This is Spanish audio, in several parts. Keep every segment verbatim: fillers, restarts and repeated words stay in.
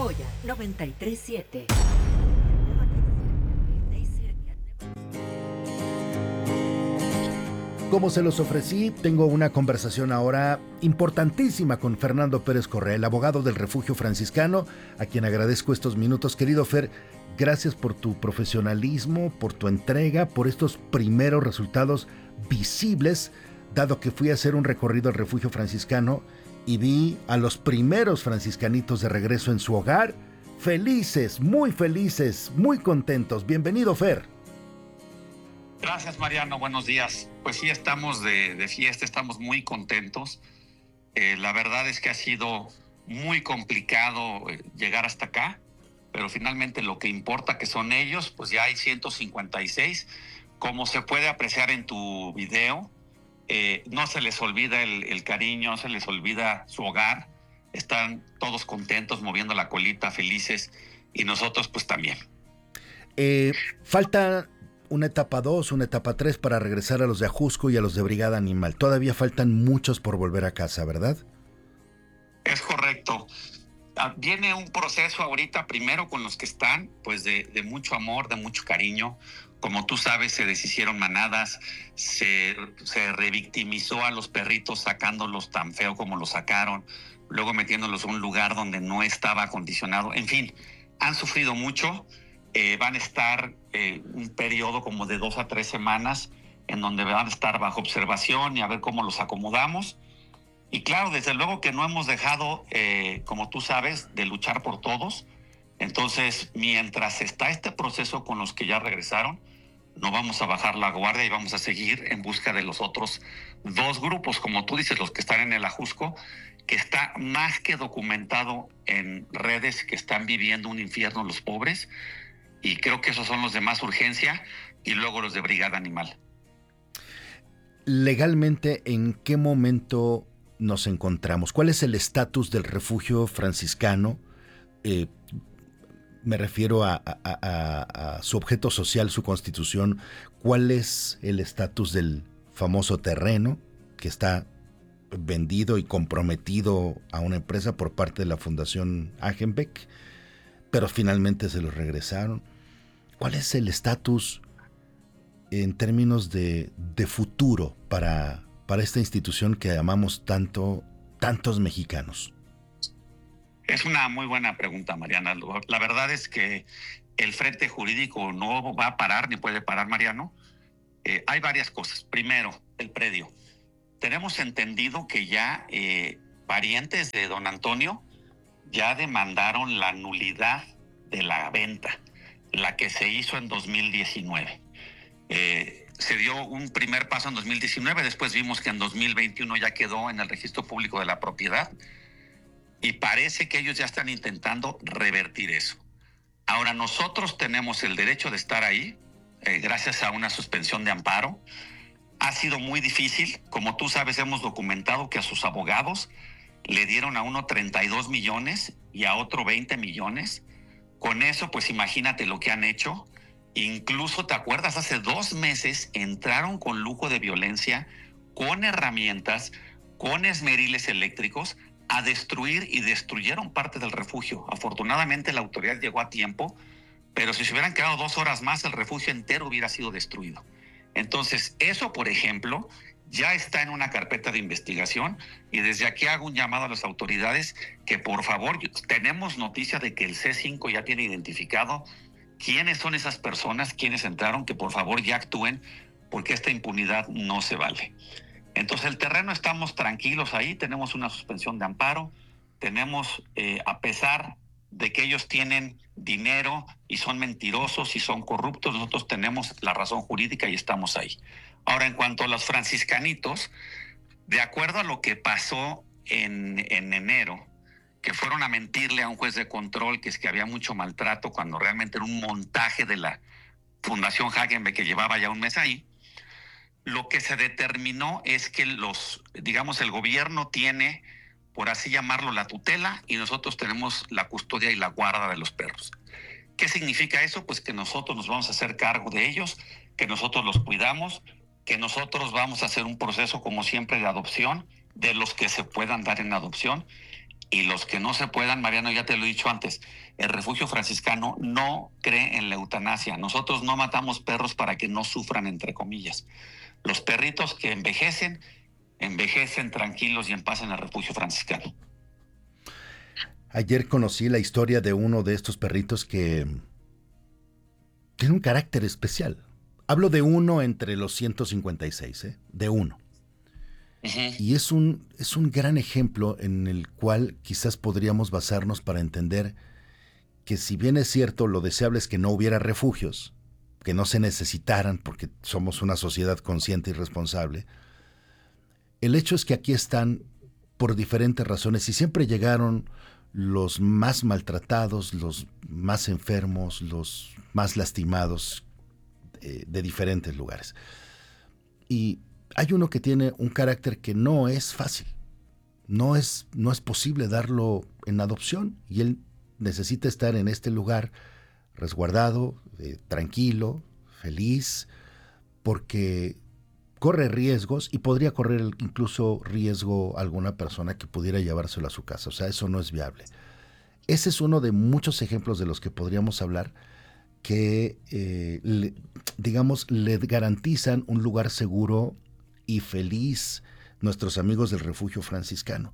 Joya noventa y tres punto siete. Como se los ofrecí, tengo una conversación ahora importantísima con Fernando Pérez Correa, el abogado del Refugio Franciscano, a quien agradezco estos minutos. Querido Fer, gracias por tu profesionalismo, por tu entrega, por estos primeros resultados visibles, dado que fui a hacer un recorrido al Refugio Franciscano y vi a los primeros franciscanitos de regreso en su hogar, felices, muy felices, muy contentos. Bienvenido, Fer. Gracias, Mariano. Buenos días. Pues sí, estamos de, de fiesta, estamos muy contentos. Eh, la verdad es que ha sido muy complicado eh, llegar hasta acá, pero finalmente lo que importa, que son ellos, pues ya hay ciento cincuenta y seis. Como se puede apreciar en tu video, eh, no se les olvida el, el cariño, no se les olvida su hogar. Están todos contentos, moviendo la colita, felices, y nosotros pues también. Eh, falta una etapa dos, una etapa tres para regresar a los de Ajusco y a los de Brigada Animal. Todavía faltan muchos por volver a casa, ¿verdad? Es correcto. Viene un proceso ahorita, primero con los que están, pues de, de mucho amor, de mucho cariño. Como tú sabes, se deshicieron manadas, se, se revictimizó a los perritos sacándolos tan feo como los sacaron, luego metiéndolos a un lugar donde no estaba acondicionado. En fin, han sufrido mucho. Eh, van a estar eh, un periodo como de dos a tres semanas en donde van a estar bajo observación y a ver cómo los acomodamos. Y claro, desde luego que no hemos dejado, eh, como tú sabes, de luchar por todos. Entonces, mientras está este proceso con los que ya regresaron, no vamos a bajar la guardia y vamos a seguir en busca de los otros dos grupos, como tú dices, los que están en el Ajusco, que está más que documentado en redes que están viviendo un infierno los pobres. Y creo que esos son los de más urgencia, y luego los de Brigada Animal. Legalmente, ¿en qué momento nos encontramos? ¿Cuál es el estatus del Refugio Franciscano? Eh, me refiero a, a, a, a su objeto social, su constitución. ¿Cuál es el estatus del famoso terreno que está vendido y comprometido a una empresa por parte de la Fundación Hagenbeck, pero finalmente se los regresaron? ¿Cuál es el estatus en términos de, de futuro para, para esta institución que amamos tanto, tantos mexicanos? Es una muy buena pregunta, Mariana. La verdad es que el frente jurídico no va a parar ni puede parar, Mariano. Eh, hay varias cosas. Primero, el predio. Tenemos entendido que ya eh, parientes de don Antonio ya demandaron la nulidad de la venta, la que se hizo en dos mil diecinueve. Eh, se dio un primer paso en dos mil diecinueve, después vimos que en dos mil veintiuno ya quedó en el registro público de la propiedad, y parece que ellos ya están intentando revertir eso. Ahora, nosotros tenemos el derecho de estar ahí, eh, gracias a una suspensión de amparo. Ha sido muy difícil. Como tú sabes, hemos documentado que a sus abogados le dieron a uno treinta y dos millones y a otro veinte millones. Con eso, pues imagínate lo que han hecho. Incluso, ¿te acuerdas? Hace dos meses entraron con lujo de violencia, con herramientas, con esmeriles eléctricos, a destruir, y destruyeron parte del refugio. Afortunadamente la autoridad llegó a tiempo, pero si se hubieran quedado dos horas más, el refugio entero hubiera sido destruido. Entonces, eso, por ejemplo, ya está en una carpeta de investigación, y desde aquí hago un llamado a las autoridades que, por favor, tenemos noticia de que el C cinco ya tiene identificado quiénes son esas personas, quiénes entraron, que por favor ya actúen, porque esta impunidad no se vale. Entonces, el terreno, estamos tranquilos ahí, tenemos una suspensión de amparo, tenemos, eh, a pesar de que ellos tienen dinero y son mentirosos y son corruptos, nosotros tenemos la razón jurídica y estamos ahí. Ahora, en cuanto a los franciscanitos, de acuerdo a lo que pasó en, en enero, que fueron a mentirle a un juez de control que es que había mucho maltrato, cuando realmente era un montaje de la Fundación Hagenbeck, que llevaba ya un mes ahí, lo que se determinó es que los, digamos, el gobierno tiene, por así llamarlo, la tutela, y nosotros tenemos la custodia y la guarda de los perros. ¿Qué significa eso? Pues que nosotros nos vamos a hacer cargo de ellos, que nosotros los cuidamos, que nosotros vamos a hacer un proceso, como siempre, de adopción de los que se puedan dar en adopción, Y los que no se puedan, Mariano, ya te lo he dicho antes, el refugio franciscano no cree en la eutanasia. Nosotros no matamos perros para que no sufran, entre comillas. Los perritos que envejecen, envejecen tranquilos y en paz en el refugio franciscano. Ayer conocí la historia de uno de estos perritos que tiene un carácter especial. Hablo de uno entre los ciento cincuenta y seis, ¿eh? De uno. Uh-huh. Y es un, es un gran ejemplo en el cual quizás podríamos basarnos para entender que si bien es cierto, lo deseable es que no hubiera refugios, que no se necesitaran porque somos una sociedad consciente y responsable, el hecho es que aquí están por diferentes razones y siempre llegaron los más maltratados, los más enfermos, los más lastimados eh, de diferentes lugares. Y hay uno que tiene un carácter que no es fácil, no es, no es posible darlo en adopción y él necesita estar en este lugar resguardado, eh, tranquilo, feliz, porque corre riesgos y podría correr incluso riesgo alguna persona que pudiera llevárselo a su casa. O sea, eso no es viable. Ese es uno de muchos ejemplos de los que podríamos hablar que, eh, le, digamos, le garantizan un lugar seguro y feliz nuestros amigos del refugio franciscano.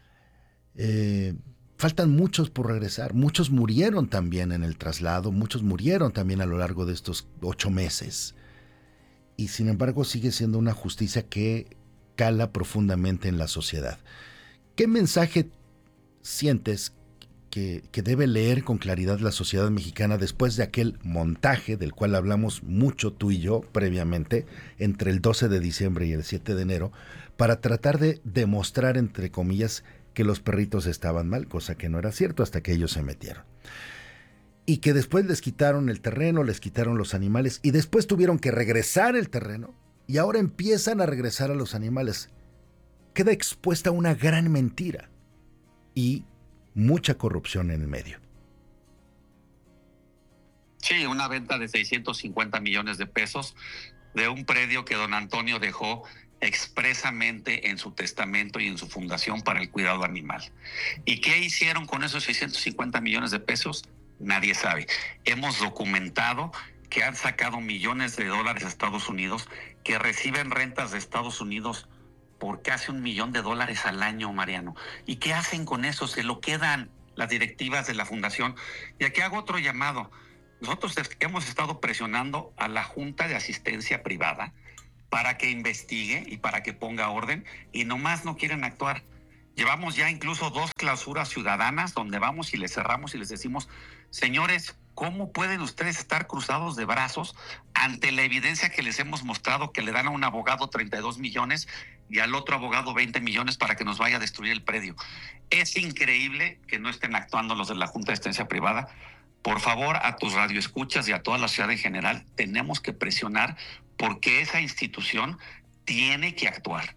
Eh, faltan muchos por regresar, muchos murieron también en el traslado, muchos murieron también a lo largo de estos ocho meses. Y sin embargo sigue siendo una justicia que cala profundamente en la sociedad. ¿Qué mensaje sientes que, que debe leer con claridad la sociedad mexicana después de aquel montaje del cual hablamos mucho tú y yo previamente, entre el doce de diciembre y el siete de enero, para tratar de demostrar, entre comillas, que los perritos estaban mal, cosa que no era cierto hasta que ellos se metieron? Y que después les quitaron el terreno, les quitaron los animales y después tuvieron que regresar el terreno y ahora empiezan a regresar a los animales. Queda expuesta una gran mentira y mucha corrupción en el medio. Sí, una venta de seiscientos cincuenta millones de pesos de un predio que don Antonio dejó expresamente en su testamento y en su fundación para el cuidado animal. ¿Y qué hicieron con esos seiscientos cincuenta millones de pesos? Nadie sabe. Hemos documentado que han sacado millones de dólares a Estados Unidos, que reciben rentas de Estados Unidos por casi un millón de dólares al año, Mariano. ¿Y qué hacen con eso? Se lo quedan las directivas de la fundación. Y aquí hago otro llamado. Nosotros hemos estado presionando a la Junta de Asistencia Privada para que investigue y para que ponga orden, y nomás no quieren actuar. Llevamos ya incluso dos clausuras ciudadanas donde vamos y les cerramos y les decimos: señores, ¿cómo pueden ustedes estar cruzados de brazos ante la evidencia que les hemos mostrado, que le dan a un abogado treinta y dos millones y al otro abogado veinte millones para que nos vaya a destruir el predio? Es increíble que no estén actuando los de la Junta de Asistencia Privada. Por favor, a tus radioescuchas y a toda la ciudad en general, tenemos que presionar porque esa institución tiene que actuar.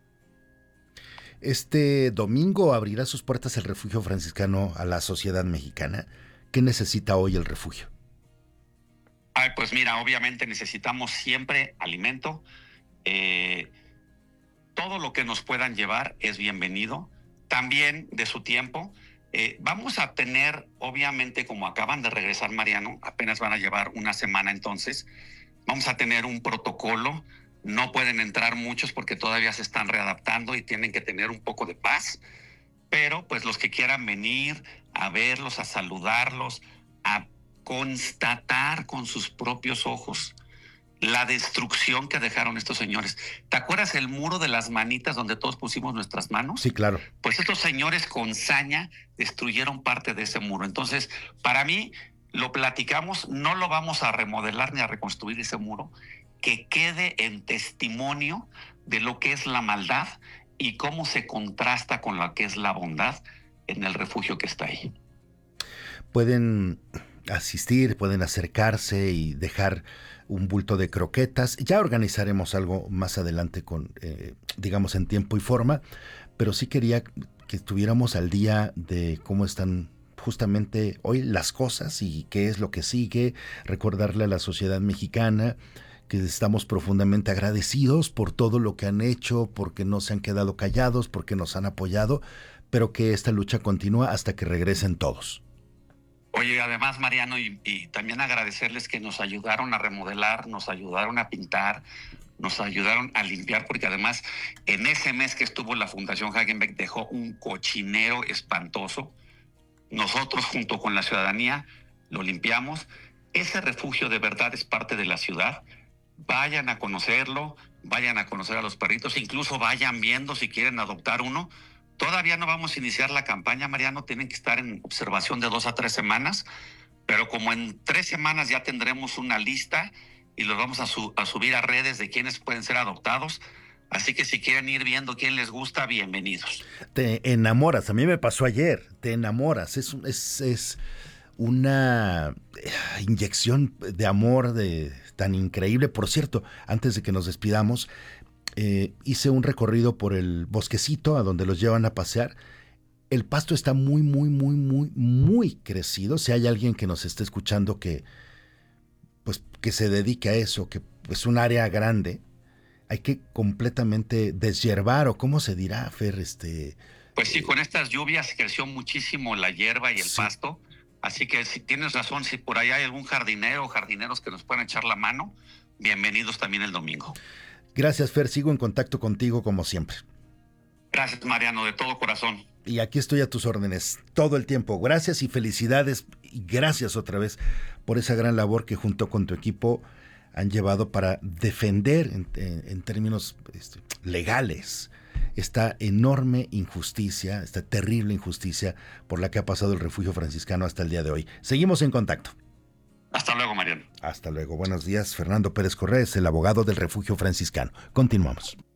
Este domingo abrirá sus puertas el refugio franciscano a la sociedad mexicana. ¿Qué necesita hoy el refugio? Ay, pues mira, obviamente necesitamos siempre alimento. Eh, todo lo que nos puedan llevar es bienvenido. También de su tiempo. Eh, vamos a tener, obviamente, como acaban de regresar, Mariano, apenas van a llevar una semana entonces, vamos a tener un protocolo. No pueden entrar muchos porque todavía se están readaptando y tienen que tener un poco de paz. Pero pues los que quieran venir a verlos, a saludarlos, a constatar con sus propios ojos la destrucción que dejaron estos señores. ¿Te acuerdas el muro de las manitas donde todos pusimos nuestras manos? Sí, claro. Pues estos señores con saña destruyeron parte de ese muro. Entonces, para mí, lo platicamos, no lo vamos a remodelar ni a reconstruir ese muro, que quede en testimonio de lo que es la maldad y cómo se contrasta con lo que es la bondad en el refugio que está ahí. Pueden asistir, pueden acercarse y dejar un bulto de croquetas. Ya organizaremos algo más adelante con, eh, digamos, en tiempo y forma, pero sí quería que estuviéramos al día de cómo están justamente hoy las cosas y qué es lo que sigue, recordarle a la sociedad mexicana que estamos profundamente agradecidos por todo lo que han hecho, porque no se han quedado callados, porque nos han apoyado, pero que esta lucha continúa hasta que regresen todos. Oye, además, Mariano, y, y también agradecerles que nos ayudaron a remodelar, nos ayudaron a pintar, nos ayudaron a limpiar, porque además en ese mes que estuvo la Fundación Hagenbeck dejó un cochinero espantoso. Nosotros, junto con la ciudadanía, lo limpiamos. Ese refugio de verdad es parte de la ciudad. Vayan a conocerlo, vayan a conocer a los perritos, incluso vayan viendo si quieren adoptar uno. Todavía no vamos a iniciar la campaña, Mariano, tienen que estar en observación de dos a tres semanas, pero como en tres semanas ya tendremos una lista y los vamos a, su- a subir a redes de quienes pueden ser adoptados. Así que si quieren ir viendo quién les gusta, bienvenidos. Te enamoras, a mí me pasó ayer, te enamoras, es, un- es, es una eh, inyección de amor de, tan increíble. Por cierto, antes de que nos despidamos, eh, hice un recorrido por el bosquecito a donde los llevan a pasear. El pasto está muy, muy, muy, muy, muy crecido. Si hay alguien que nos esté escuchando que, pues, que se dedique a eso, que es pues, un área grande, hay que completamente deshiervar, o cómo se dirá, Fer, este... Pues sí, con estas lluvias creció muchísimo la hierba y el Sí. pasto. Así que si tienes razón, si por ahí hay algún jardinero o jardineros que nos puedan echar la mano, bienvenidos también el domingo. Gracias, Fer, sigo en contacto contigo como siempre. Gracias, Mariano, de todo corazón. Y aquí estoy a tus órdenes todo el tiempo. Gracias y felicidades, y gracias otra vez por esa gran labor que junto con tu equipo han llevado para defender en, en- en términos este, legales esta enorme injusticia, esta terrible injusticia por la que ha pasado el refugio franciscano hasta el día de hoy. Seguimos en contacto. Hasta luego, Mariano. Hasta luego. Buenos días. Fernando Pérez Correa es el abogado del refugio franciscano. Continuamos.